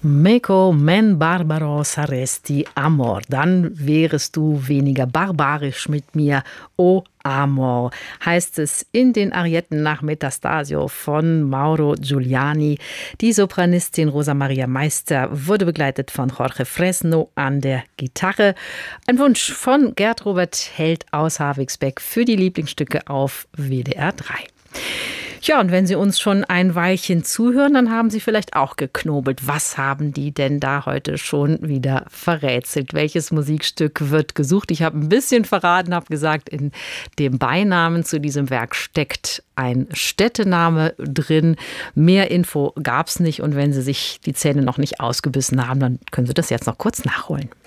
Meco men barbaro saresti amor. Dann wärest du weniger barbarisch mit mir, o amor, heißt es in den Arietten nach Metastasio von Mauro Giuliani. Die Sopranistin Rosa Maria Meister wurde begleitet von Jorge Fresno an der Gitarre. Ein Wunsch von Gerd Robert Held aus Havigsbeck für die Lieblingsstücke auf WDR 3. Ja, und wenn Sie uns schon ein Weilchen zuhören, dann haben Sie vielleicht auch geknobelt. Was haben die denn da heute schon wieder verrätselt? Welches Musikstück wird gesucht? Ich habe ein bisschen verraten, habe gesagt, in dem Beinamen zu diesem Werk steckt ein Städtename drin. Mehr Info gab es nicht. Und wenn Sie sich die Zähne noch nicht ausgebissen haben, dann können Sie das jetzt noch kurz nachholen.